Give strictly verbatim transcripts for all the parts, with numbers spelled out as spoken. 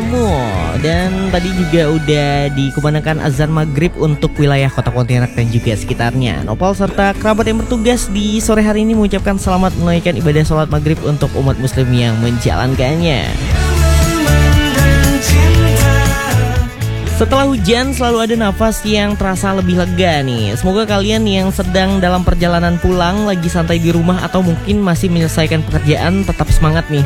kamu. Dan tadi juga udah dikumandangkan azan maghrib untuk wilayah kota Pontianak dan juga sekitarnya. Nopal serta kerabat yang bertugas di sore hari ini mengucapkan selamat menunaikan ibadah sholat maghrib untuk umat muslim yang menjalankannya. Setelah hujan selalu ada nafas yang terasa lebih lega nih. Semoga kalian yang sedang dalam perjalanan pulang, lagi santai di rumah atau mungkin masih menyelesaikan pekerjaan tetap semangat nih.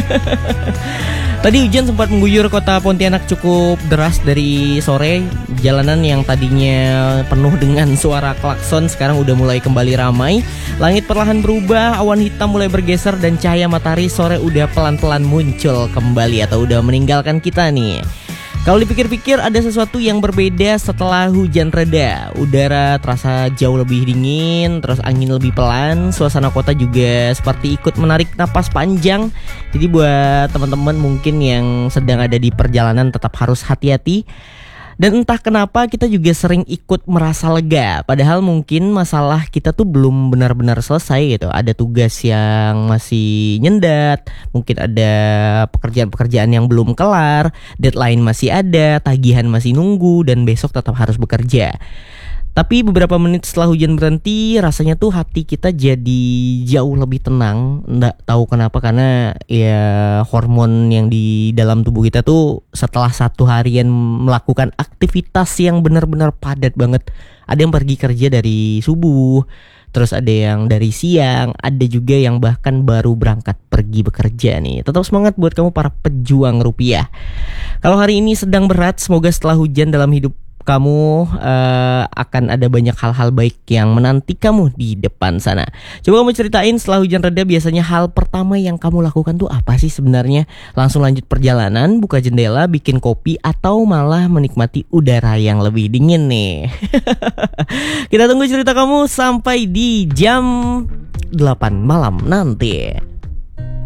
Tadi hujan sempat mengguyur kota Pontianak cukup deras dari sore. Jalanan yang tadinya penuh dengan suara klakson sekarang udah mulai kembali ramai. Langit perlahan berubah, awan hitam mulai bergeser dan cahaya matahari sore udah pelan-pelan muncul kembali atau udah meninggalkan kita nih. Kalau dipikir-pikir ada sesuatu yang berbeda setelah hujan reda. Udara terasa jauh lebih dingin, terus angin lebih pelan. Suasana kota juga seperti ikut menarik napas panjang. Jadi buat teman-teman mungkin yang sedang ada di perjalanan tetap harus hati-hati. Dan entah kenapa kita juga sering ikut merasa lega. Padahal mungkin masalah kita tuh belum benar-benar selesai gitu. Ada tugas yang masih nyendat, mungkin ada pekerjaan-pekerjaan yang belum kelar, deadline masih ada, tagihan masih nunggu, dan besok tetap harus bekerja. Tapi beberapa menit setelah hujan berhenti, rasanya tuh hati kita jadi jauh lebih tenang. Nggak tahu kenapa, karena ya hormon yang di dalam tubuh kita tuh setelah satu harian melakukan aktivitas yang benar-benar padat banget. Ada yang pergi kerja dari subuh, terus ada yang dari siang, ada juga yang bahkan baru berangkat pergi bekerja nih. Tetap semangat buat kamu para pejuang rupiah. Kalau hari ini sedang berat, semoga setelah hujan dalam hidup kamu uh, akan ada banyak hal-hal baik yang menanti kamu di depan sana. Coba kamu ceritain setelah hujan reda biasanya hal pertama yang kamu lakukan tuh apa sih sebenarnya? Langsung lanjut perjalanan, buka jendela, bikin kopi, atau malah menikmati udara yang lebih dingin nih? Kita tunggu cerita kamu sampai di jam delapan malam nanti.